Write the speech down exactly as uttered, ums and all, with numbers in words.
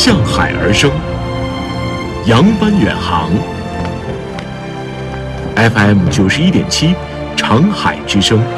向海而生，扬帆远航。F M 九十一点七，长海之声。